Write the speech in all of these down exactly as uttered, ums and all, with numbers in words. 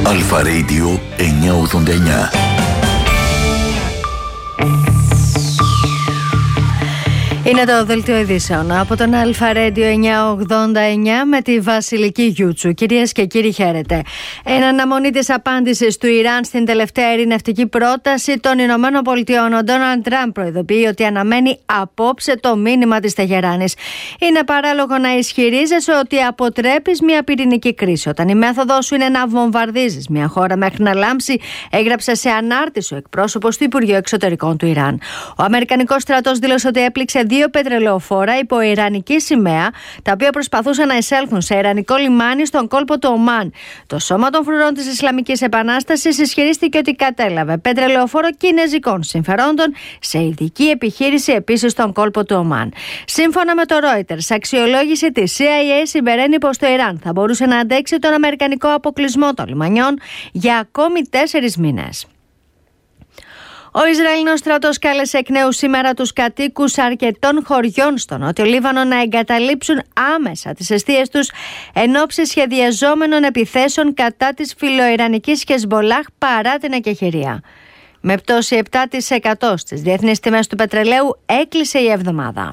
Αλφα Radio εννιακόσια ογδόντα εννιά. Είναι το δελτίο ειδήσεων από τον Αλφα Radio εννιακόσια ογδόντα εννιά με τη Βασιλική Γιούτσου. Κυρίες και κύριοι, χαίρετε. Εν αναμονή της απάντησης του Ιράν στην τελευταία ειρηνευτική πρόταση των Ηνωμένων Πολιτειών, ο Ντόναλντ Τραμπ προειδοποιεί ότι αναμένει απόψε το μήνυμα της Τεχεράνης. Είναι παράλογο να ισχυρίζεσαι ότι αποτρέπεις μια πυρηνική κρίση όταν η μέθοδός σου είναι να βομβαρδίζεις μια χώρα μέχρι να λάμψει, έγραψε σε ανάρτηση ο εκπρόσωπος του Υπουργείου Εξωτερικών του Ιράν. Ο Αμερικανικός στρατός δήλωσε ότι έπληξε δύο πετρελαιοφόρα υπό ιρανική σημαία, τα οποία προσπαθούσαν να εισέλθουν σε ιρανικό λιμάνι στον κόλπο του Ομάν. Το Σώμα των Φρουρών της Ισλαμικής Επανάστασης ισχυρίστηκε ότι κατέλαβε πετρελαιοφόρο κινεζικών συμφερόντων σε ειδική επιχείρηση επίσης στον κόλπο του Ομάν. Σύμφωνα με το Reuters, αξιολόγηση της σι άι έι συμπεραίνει πως το Ιράν θα μπορούσε να αντέξει τον αμερικανικό αποκλεισμό των λιμανιών για ακόμη τέσσερις μήνες. Ο Ισραηλινός στρατός κάλεσε εκ νέου σήμερα τους κατοίκους αρκετών χωριών στο Νότιο Λίβανο να εγκαταλείψουν άμεσα τις εστίες τους εν ώψη σχεδιαζόμενων επιθέσεων κατά της φιλοϊρανικής Χεσμολάχ παρά την εκεχηρία. Με πτώση επτά τοις εκατό στις διεθνείς τιμές του πετρελαίου έκλεισε η εβδομάδα.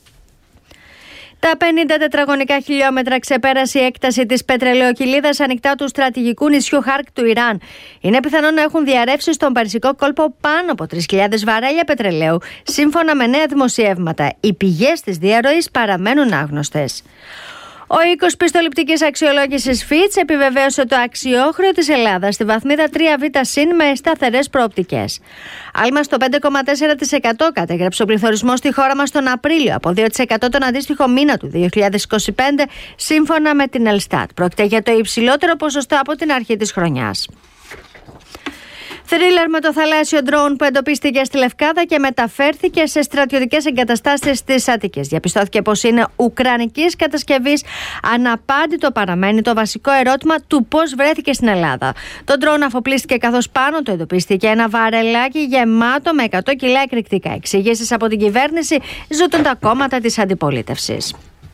Τα πενήντα τετραγωνικά χιλιόμετρα ξεπέρασε η έκταση της πετρελαιοκυλίδας ανοιχτά του στρατηγικού νησιού Χάρκ του Ιράν. Είναι πιθανό να έχουν διαρρεύσει στον Παρισικό κόλπο πάνω από τρεις χιλιάδες βαρέλια πετρελαίου, σύμφωνα με νέα δημοσιεύματα. Οι πηγές της διαρροής παραμένουν άγνωστες. Ο οίκος πιστοληπτικής αξιολόγησης Fitch επιβεβαίωσε το αξιόχρεο της Ελλάδας στη βαθμίδα τρία β συν με σταθερές προοπτικές. Άλμα στο πέντε κόμμα τέσσερα τοις εκατό κατέγραψε ο πληθωρισμός στη χώρα μας τον Απρίλιο, από δύο τοις εκατό τον αντίστοιχο μήνα του δύο χιλιάδες είκοσι πέντε, σύμφωνα με την Ελστάτ. Πρόκειται για το υψηλότερο ποσοστό από την αρχή της χρονιάς. Θρίλερ με το θαλάσσιο ντρόουν που εντοπίστηκε στη Λευκάδα και μεταφέρθηκε σε στρατιωτικές εγκαταστάσεις της Αττικής. Διαπιστώθηκε πως είναι ουκρανικής κατασκευής. Αναπάντητο παραμένει το βασικό ερώτημα του πώς βρέθηκε στην Ελλάδα. Το ντρόουν αφοπλίστηκε καθώς πάνω του εντοπίστηκε ένα βαρελάκι γεμάτο με εκατό κιλά εκρηκτικά. Εξηγήσεις από την κυβέρνηση ζητούν τα κόμματα της αντιπολίτευσης.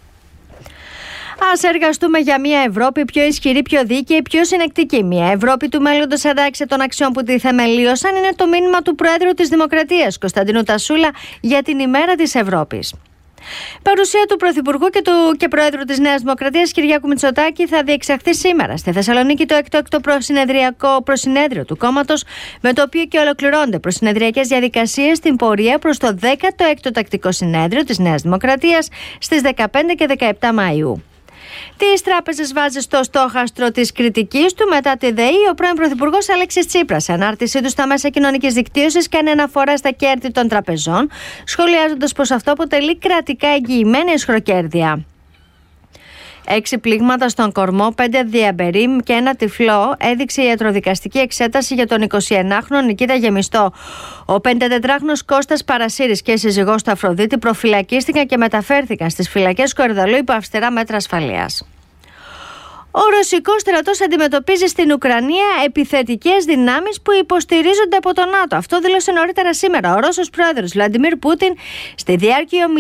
Ας εργαστούμε για μια Ευρώπη πιο ισχυρή, πιο δίκαιη, πιο συνεκτική. Μια Ευρώπη του μέλλοντος αντάξει των αξιών που τη θεμελίωσαν είναι το μήνυμα του Προέδρου της Δημοκρατίας, Κωνσταντίνου Τασούλα, για την ημέρα της Ευρώπης. Παρουσία του Πρωθυπουργού και του και Προέδρου της Νέας Δημοκρατίας, Κυριάκου Μητσοτάκη, θα διεξαχθεί σήμερα στη Θεσσαλονίκη το έκτο προσυνεδριακό προσυνέδριο του κόμματος, με το οποίο και ολοκληρώνονται προσυνεδριακές διαδικασίες στην πορεία προς το δέκατο έκτο τακτικό συνέδριο της Νέας Δημοκρατίας στις δεκαπέντε και δεκαεπτά Μαΐου. Τις τράπεζες βάζει στο στόχαστρο της κριτικής του μετά τη ΔΕΗ. Ο πρώην Πρωθυπουργός Αλέξης Τσίπρας, σε ανάρτησή του στα μέσα κοινωνικής δικτύωσης, κάνει αναφορά στα κέρδη των τραπεζών, σχολιάζοντας πως αυτό αποτελεί κρατικά εγγυημένη ισχροκέρδεια. Έξι πλήγματα στον κορμό, πέντε διαμπερίμ και ένα τυφλό έδειξε η ιατροδικαστική εξέταση για τον εικοσιενάχρονο Νικήτα Γεμιστό. Ο πενηντατετράχρονος Κώστας Παρασύρης και η σύζυγός του Αφροδίτη προφυλακίστηκαν και μεταφέρθηκαν στις φυλακές Κορυδαλού υπό αυστηρά μέτρα ασφαλείας. Ο ρωσικός στρατός αντιμετωπίζει στην Ουκρανία επιθετικές δυνάμεις που υποστηρίζονται από το ΝΑΤΟ. Αυτό δήλωσε νωρίτερα σήμερα ο Ρώσος πρόεδρος Βλαντιμίρ Πούτιν στη διάρκεια